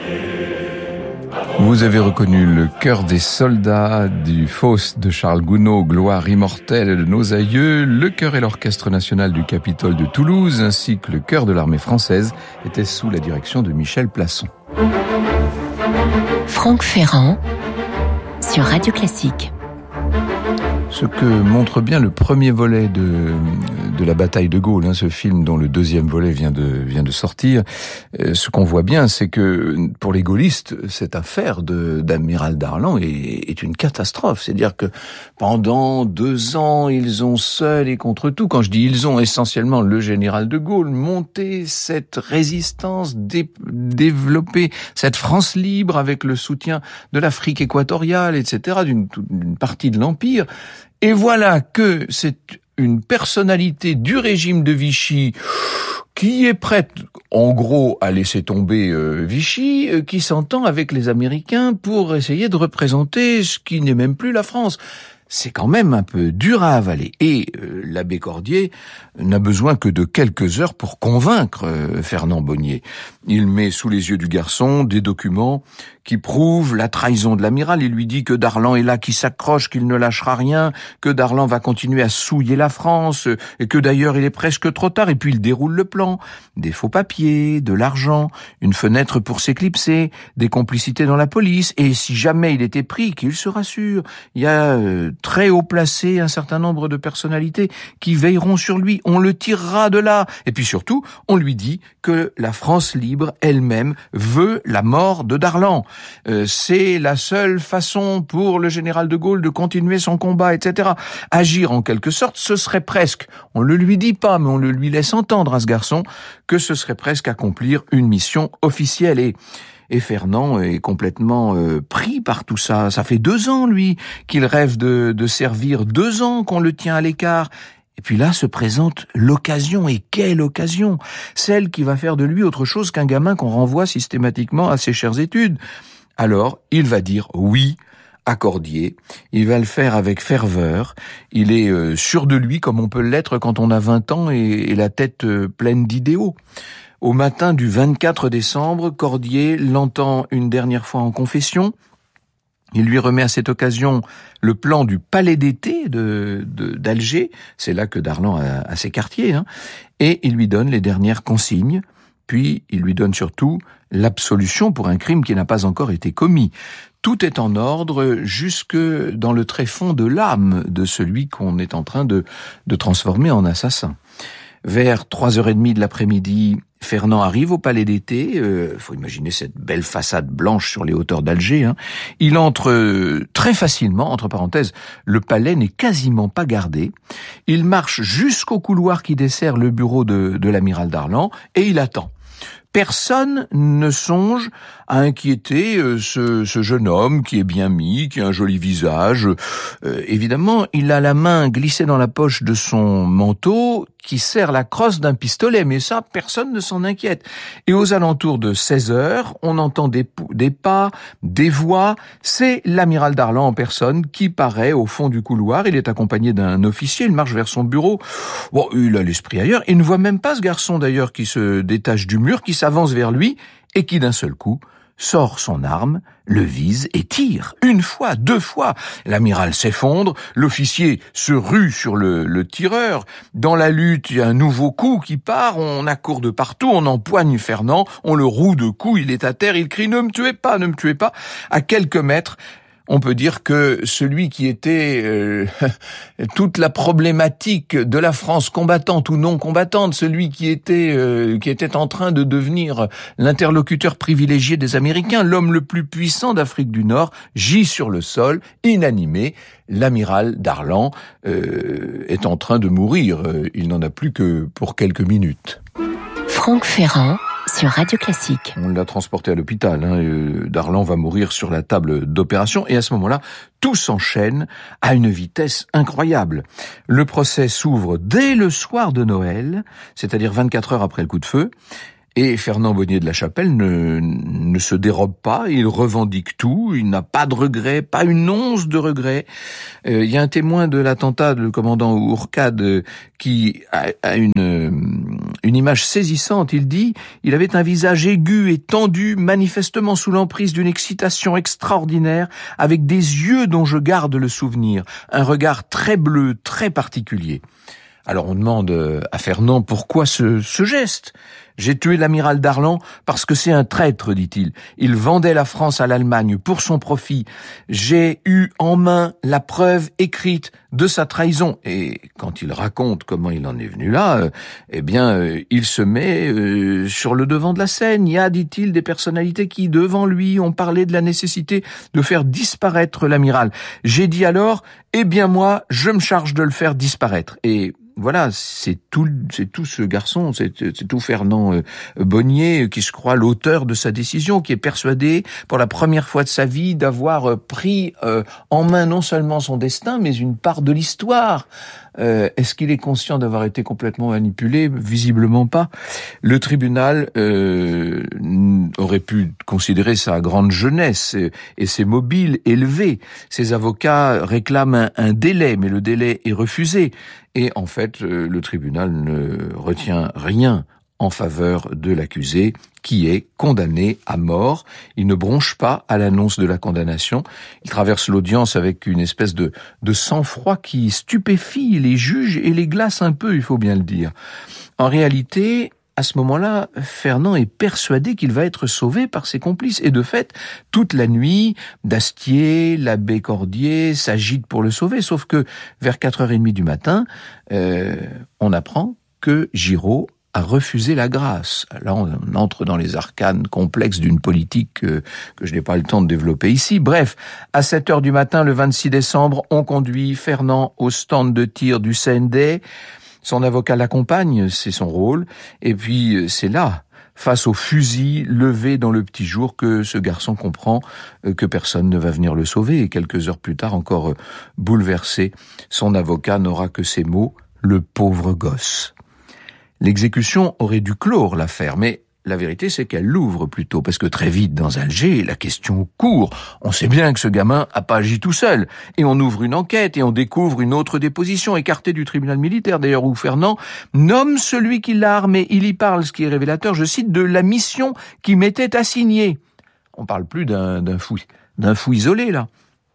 Vous avez reconnu le chœur des soldats du Faust de Charles Gounod, gloire immortelle de nos aïeux. Le chœur et l'orchestre national du Capitole de Toulouse, ainsi que le chœur de l'armée française, étaient sous la direction de Michel Plasson. Franck Ferrand sur Radio Classique. Ce que montre bien le premier volet de la bataille de Gaulle, ce film dont le deuxième volet vient de sortir, ce qu'on voit bien, c'est que pour les gaullistes, cette affaire d'amiral Darlan est une catastrophe. C'est-à-dire que pendant 2 ans, ils ont seuls et contre tout, quand je dis ils ont, essentiellement le général de Gaulle, monté cette résistance, développé cette France libre avec le soutien de l'Afrique équatoriale, etc., d'une partie de l'Empire. Et voilà que c'est une personnalité du régime de Vichy qui est prête, en gros, à laisser tomber Vichy, qui s'entend avec les Américains pour essayer de représenter ce qui n'est même plus la France. C'est quand même un peu dur à avaler. Et l'abbé Cordier n'a besoin que de quelques heures pour convaincre Fernand Bonnier. Il met sous les yeux du garçon des documents qui prouvent la trahison de l'amiral. Il lui dit que Darlan est là, qui s'accroche, qu'il ne lâchera rien, que Darlan va continuer à souiller la France, et que d'ailleurs il est presque trop tard. Et puis il déroule le plan. Des faux papiers, de l'argent, une fenêtre pour s'éclipser, des complicités dans la police. Et si jamais il était pris, qu'il se rassure, il y a très haut placé un certain nombre de personnalités qui veilleront sur lui. On le tirera de là. Et puis surtout, on lui dit que la France libre elle-même veut la mort de Darlan. C'est la seule façon pour le général de Gaulle de continuer son combat, etc. Agir en quelque sorte, ce serait presque, on ne le lui dit pas, mais on le lui laisse entendre à ce garçon, que ce serait presque accomplir une mission officielle. Et Fernand est complètement pris par tout ça. Ça fait 2 ans, lui, qu'il rêve de servir, 2 ans qu'on le tient à l'écart. Et puis là se présente l'occasion, et quelle occasion! Celle qui va faire de lui autre chose qu'un gamin qu'on renvoie systématiquement à ses chères études. Alors, il va dire oui à Cordier, il va le faire avec ferveur, il est sûr de lui comme on peut l'être quand on a 20 ans et la tête pleine d'idéaux. Au matin du 24 décembre, Cordier l'entend une dernière fois en confession. Il lui remet à cette occasion le plan du palais d'été d'Alger, c'est là que Darlan a ses quartiers, et il lui donne les dernières consignes, puis il lui donne surtout l'absolution pour un crime qui n'a pas encore été commis. Tout est en ordre jusque dans le tréfonds de l'âme de celui qu'on est en train de transformer en assassin. Vers 3h30 de l'après-midi, Fernand arrive au palais d'été. Faut imaginer cette belle façade blanche sur les hauteurs d'Alger. Il entre très facilement, entre parenthèses, le palais n'est quasiment pas gardé. Il marche jusqu'au couloir qui dessert le bureau de l'amiral Darlan et il attend. Personne ne songe à inquiéter ce jeune homme qui est bien mis, qui a un joli visage. Évidemment, il a la main glissée dans la poche de son manteau qui serre la crosse d'un pistolet, mais ça, personne ne s'en inquiète. Et aux alentours de 16h, on entend des pas, des voix. C'est l'amiral Darlan en personne qui paraît au fond du couloir. Il est accompagné d'un officier, il marche vers son bureau. Bon, il a l'esprit ailleurs. Il ne voit même pas ce garçon d'ailleurs qui se détache du mur, qui s'avance vers lui et qui d'un seul coup sort son arme, le vise et tire. 1 fois, 2 fois. L'amiral s'effondre, l'officier se rue sur le tireur. Dans la lutte, il y a un nouveau coup qui part, on accourt de partout, on empoigne Fernand, on le roue de coups, il est à terre, il crie « Ne me tuez pas, ne me tuez pas !» À quelques mètres, on peut dire que celui qui était toute la problématique de la France combattante ou non combattante, celui qui était en train de devenir l'interlocuteur privilégié des Américains, l'homme le plus puissant d'Afrique du Nord, gît sur le sol, inanimé. L'amiral Darlan est en train de mourir. Il n'en a plus que pour quelques minutes. Franck Ferrand sur Radio Classique. On l'a transporté à l'hôpital. Darlan va mourir sur la table d'opération. Et à ce moment-là, tout s'enchaîne à une vitesse incroyable. Le procès s'ouvre dès le soir de Noël, c'est-à-dire 24 heures après le coup de feu. Et Fernand Bonnier de la Chapelle ne se dérobe pas, il revendique tout, il n'a pas de regret, pas une once de regret. Il y a un témoin de l'attentat, le commandant Ourcade, qui a une une image saisissante. Il dit « Il avait un visage aigu et tendu, manifestement sous l'emprise d'une excitation extraordinaire, avec des yeux dont je garde le souvenir, un regard très bleu, très particulier. » Alors on demande à Fernand pourquoi ce geste. « J'ai tué l'amiral Darlan parce que c'est un traître, dit-il. Il vendait la France à l'Allemagne pour son profit. J'ai eu en main la preuve écrite de sa trahison. » Et quand il raconte comment il en est venu là, il se met sur le devant de la scène. Il y a, dit-il, des personnalités qui, devant lui, ont parlé de la nécessité de faire disparaître l'amiral. J'ai dit alors, moi, je me charge de le faire disparaître. Et voilà, c'est tout ce garçon, c'est tout Fernand Bonnier qui se croit l'auteur de sa décision, qui est persuadé pour la première fois de sa vie d'avoir pris en main non seulement son destin, mais une part de l'histoire. Est-ce qu'il est conscient d'avoir été complètement manipulé ? Visiblement pas. Le tribunal aurait pu considérer sa grande jeunesse et ses mobiles élevés. Ses avocats réclament un délai, mais le délai est refusé. Et en fait, le tribunal ne retient rien en faveur de l'accusé, qui est condamné à mort. Il ne bronche pas à l'annonce de la condamnation. Il traverse l'audience avec une espèce de sang-froid qui stupéfie les juges et les glace un peu, il faut bien le dire. En réalité, à ce moment-là, Fernand est persuadé qu'il va être sauvé par ses complices. Et de fait, toute la nuit, Dastier, l'abbé Cordier s'agitent pour le sauver. Sauf que vers 4h30 du matin, on apprend que Giraud a refusé la grâce. Là, on entre dans les arcanes complexes d'une politique que je n'ai pas le temps de développer ici. Bref, à 7h du matin, le 26 décembre, on conduit Fernand au stand de tir du CND. Son avocat l'accompagne, c'est son rôle. Et puis, c'est là, face au fusil levé dans le petit jour, que ce garçon comprend que personne ne va venir le sauver. Et quelques heures plus tard, encore bouleversé, son avocat n'aura que ces mots, « le pauvre gosse ». L'exécution aurait dû clore l'affaire, mais la vérité c'est qu'elle l'ouvre plutôt, parce que très vite dans Alger, la question court. On sait bien que ce gamin a pas agi tout seul, et on ouvre une enquête, et on découvre une autre déposition, écartée du tribunal militaire d'ailleurs, où Fernand nomme celui qui l'a armé. Il y parle, ce qui est révélateur, je cite, de la mission qui m'était assignée. On parle plus d'un fou isolé là.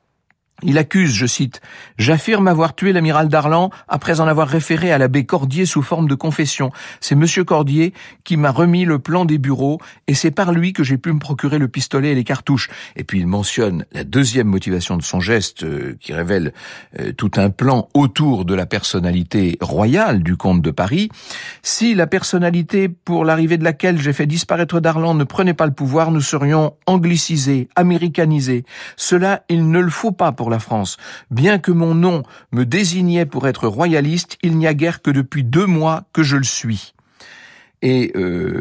Il accuse, je cite, « J'affirme avoir tué l'amiral Darlan après en avoir référé à l'abbé Cordier sous forme de confession. C'est monsieur Cordier qui m'a remis le plan des bureaux et c'est par lui que j'ai pu me procurer le pistolet et les cartouches. » Et puis il mentionne la deuxième motivation de son geste qui révèle tout un plan autour de la personnalité royale du comte de Paris. « Si la personnalité pour l'arrivée de laquelle j'ai fait disparaître Darlan ne prenait pas le pouvoir, nous serions anglicisés, américanisés. Cela, il ne le faut pas pour la France. Bien que mon nom me désignait pour être royaliste, il n'y a guère que depuis 2 mois que je le suis. » Et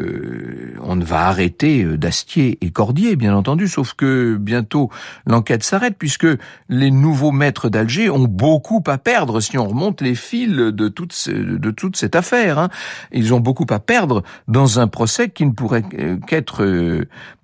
on va arrêter Dastier et Cordier, bien entendu, sauf que bientôt l'enquête s'arrête, puisque les nouveaux maîtres d'Alger ont beaucoup à perdre si on remonte les fils de toute cette affaire. Hein. Ils ont beaucoup à perdre dans un procès qui ne pourrait qu'être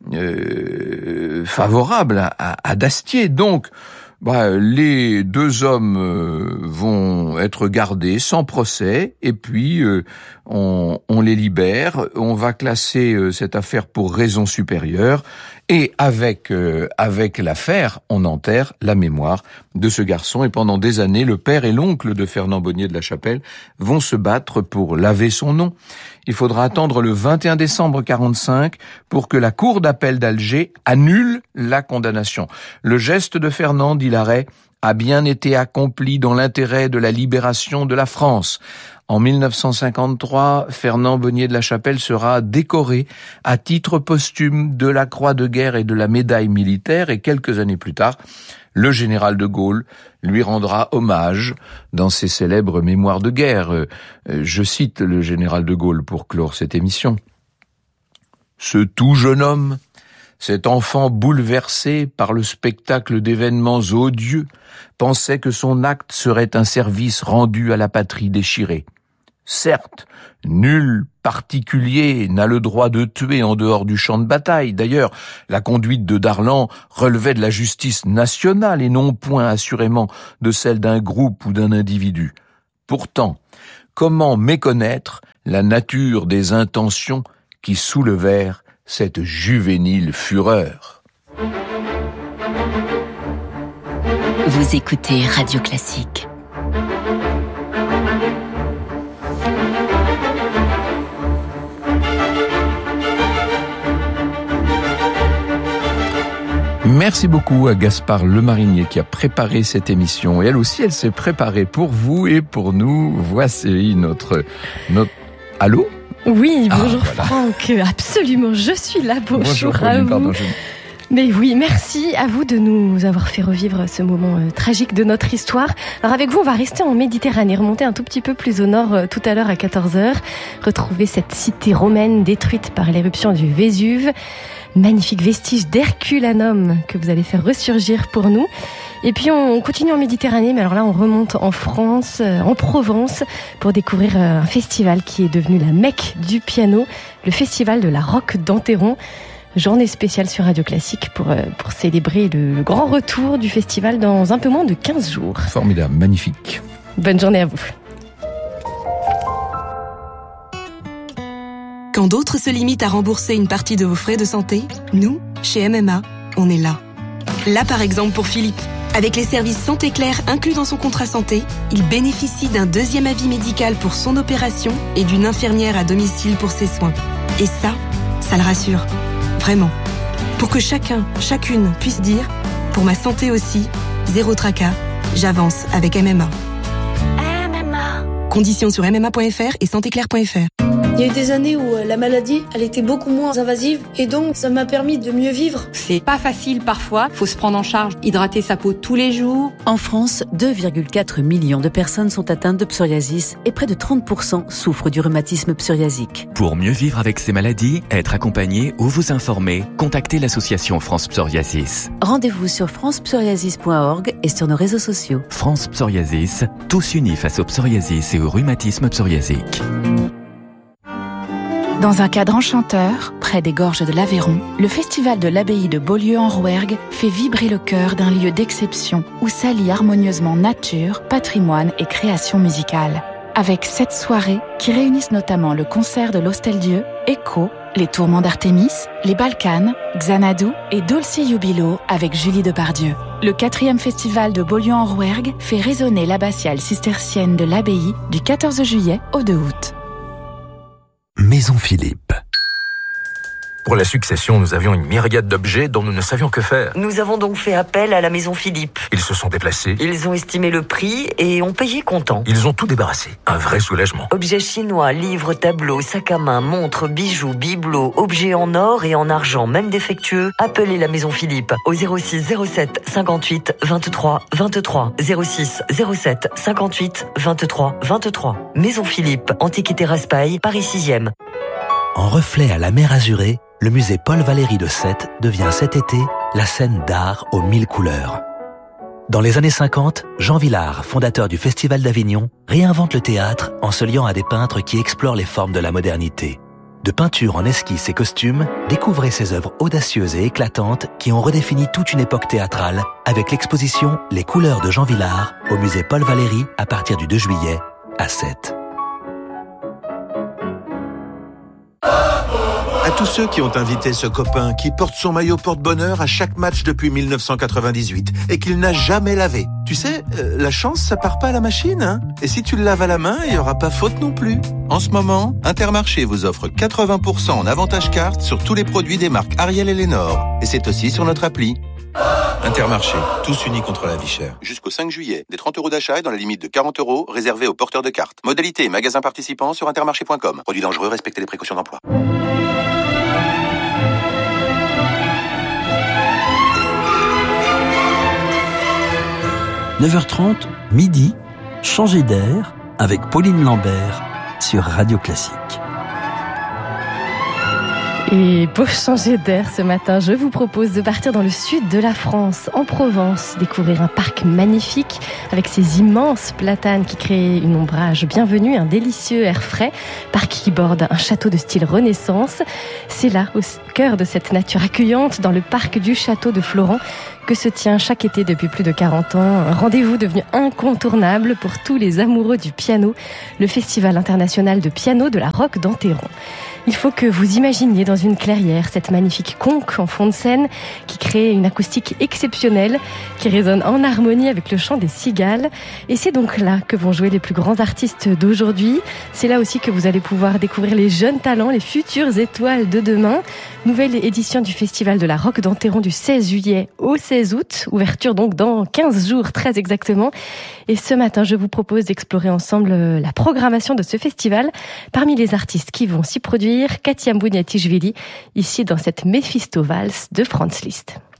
favorable à Dastier. Donc, les 2 hommes vont être gardés sans procès et puis on les libère. On va classer cette affaire pour raison supérieure et avec l'affaire, on enterre la mémoire de ce garçon. Et pendant des années, le père et l'oncle de Fernand Bonnier de la Chapelle vont se battre pour laver son nom. Il faudra attendre le 21 décembre 1945 pour que la cour d'appel d'Alger annule la condamnation. Le geste de Fernand, dit l'arrêt, a bien été accompli dans l'intérêt de la libération de la France. En 1953, Fernand Bonnier de la Chapelle sera décoré à titre posthume de la Croix de guerre et de la médaille militaire, et quelques années plus tard, le général de Gaulle lui rendra hommage dans ses célèbres mémoires de guerre. Je cite le général de Gaulle pour clore cette émission. « Ce tout jeune homme, cet enfant bouleversé par le spectacle d'événements odieux, pensait que son acte serait un service rendu à la patrie déchirée. Certes, nul particulier n'a le droit de tuer en dehors du champ de bataille. D'ailleurs, la conduite de Darlan relevait de la justice nationale et non point assurément de celle d'un groupe ou d'un individu. Pourtant, comment méconnaître la nature des intentions qui soulevèrent cette juvénile fureur? Vous écoutez Radio Classique. Merci beaucoup à Gaspard Lemarinier qui a préparé cette émission. Et elle aussi, elle s'est préparée pour vous et pour nous. Voici notre... Allô ? Oui, bonjour voilà. Franck. Absolument, je suis là. Bonjour à vous. Pardon, Mais oui, merci à vous de nous avoir fait revivre ce moment tragique de notre histoire. Alors avec vous, on va rester en Méditerranée, remonter un tout petit peu plus au nord tout à l'heure à 14h, retrouver cette cité romaine détruite par l'éruption du Vésuve. Magnifique vestige d'Herculanum que vous allez faire ressurgir pour nous. Et puis on continue en Méditerranée, mais alors là on remonte en France, en Provence, pour découvrir un festival qui est devenu la Mecque du piano, le festival de la Roque d'Enterron. Journée spéciale sur Radio Classique pour célébrer le grand retour du festival dans un peu moins de 15 jours. Formidable, magnifique. Bonne journée à vous. Quand d'autres se limitent à rembourser une partie de vos frais de santé, nous, chez MMA, on est là. Là par exemple pour Philippe. Avec les services Santé Claire inclus dans son contrat santé, il bénéficie d'un deuxième avis médical pour son opération et d'une infirmière à domicile pour ses soins. Et ça le rassure. Vraiment. Pour que chacune puisse dire « Pour ma santé aussi, zéro tracas, j'avance avec MMA ». Conditions sur mma.fr et santéclaire.fr. Il y a eu des années où la maladie, elle était beaucoup moins invasive et donc ça m'a permis de mieux vivre. C'est pas facile parfois, faut se prendre en charge, hydrater sa peau tous les jours. En France, 2,4 millions de personnes sont atteintes de psoriasis et près de 30% souffrent du rhumatisme psoriasique. Pour mieux vivre avec ces maladies, être accompagné ou vous informer, contactez l'association France Psoriasis. Rendez-vous sur francepsoriasis.org et sur nos réseaux sociaux. France Psoriasis, tous unis face au psoriasis et au rhumatisme psoriasique. Dans un cadre enchanteur, près des gorges de l'Aveyron, le festival de l'abbaye de Beaulieu en Rouergue fait vibrer le cœur d'un lieu d'exception où s'allient harmonieusement nature, patrimoine et création musicale. Avec 7 soirées qui réunissent notamment le concert de l'Hostel-Dieu, Echo, les Tourments d'Artémis, les Balkans, Xanadu et Dulci Jubilo avec Julie Depardieu. Le 4e festival de Beaulieu en Rouergue fait résonner l'abbatiale cistercienne de l'abbaye du 14 juillet au 2 août. Maison Philippe. Pour la succession, nous avions une myriade d'objets dont nous ne savions que faire. Nous avons donc fait appel à la Maison Philippe. Ils se sont déplacés. Ils ont estimé le prix et ont payé comptant. Ils ont tout débarrassé. Un vrai soulagement. Objets chinois, livres, tableaux, sacs à main, montres, bijoux, bibelots, objets en or et en argent, même défectueux. Appelez la Maison Philippe au 06 07 58 23 23. 06 07 58 23 23. Maison Philippe, Antiquité Raspail, Paris 6e. En reflet à la mer azurée, le musée Paul Valéry de Sète devient cet été la scène d'art aux 1000 couleurs. Dans les années 50, Jean Villard, fondateur du Festival d'Avignon, réinvente le théâtre en se liant à des peintres qui explorent les formes de la modernité. De peinture en esquisses et costumes, découvrez ces œuvres audacieuses et éclatantes qui ont redéfini toute une époque théâtrale avec l'exposition Les couleurs de Jean Villard au musée Paul Valéry à partir du 2 juillet à Sète. À tous ceux qui ont invité ce copain qui porte son maillot porte-bonheur à chaque match depuis 1998 et qu'il n'a jamais lavé. Tu sais, la chance, ça part pas à la machine, hein. Et si tu le laves à la main, il y aura pas faute non plus. En ce moment, Intermarché vous offre 80% en avantage carte sur tous les produits des marques Ariel et Lénore. Et c'est aussi sur notre appli. Intermarché, tous unis contre la vie chère. Jusqu'au 5 juillet, des 30 € d'achat et dans la limite de 40 € réservés aux porteurs de cartes. Modalité et magasins participants sur intermarché.com. Produits dangereux, respectez les précautions d'emploi. « 9h30, midi, changer d'air avec Pauline Lambert sur Radio Classique. » Et pour changer d'air ce matin, je vous propose de partir dans le sud de la France, en Provence, découvrir un parc magnifique avec ses immenses platanes qui créent une ombrage bienvenue, un délicieux air frais, parc qui borde un château de style Renaissance. C'est là, au cœur de cette nature accueillante, dans le parc du château de Florent, que se tient chaque été depuis plus de 40 ans un rendez-vous devenu incontournable pour tous les amoureux du piano, le Festival international de piano de la Roque d'Enterron. Il faut que vous imaginiez dans une clairière cette magnifique conque en fond de scène qui crée une acoustique exceptionnelle, qui résonne en harmonie avec le chant des cigales. Et c'est donc là que vont jouer les plus grands artistes d'aujourd'hui. C'est là aussi que vous allez pouvoir découvrir les jeunes talents, les futures étoiles de demain. Nouvelle édition du Festival de la Roque d'Enterron du 16 juillet au 16 août. Ouverture donc dans 15 jours très exactement. Et ce matin, je vous propose d'explorer ensemble la programmation de ce festival. Parmi les artistes qui vont s'y produire, Katia Mbougnatichvili, ici dans cette Mephisto Valse de Franz Liszt.